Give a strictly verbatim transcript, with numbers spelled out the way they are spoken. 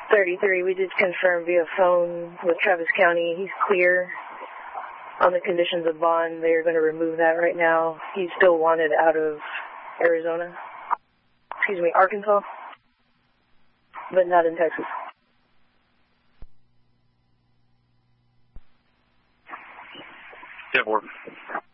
thirty-three, we did confirm via phone with Travis County. He's clear on the conditions of bond. They're going to remove that right now. He's still wanted out of Arizona. Excuse me, Arkansas, but not in Texas. Yeah, Ward.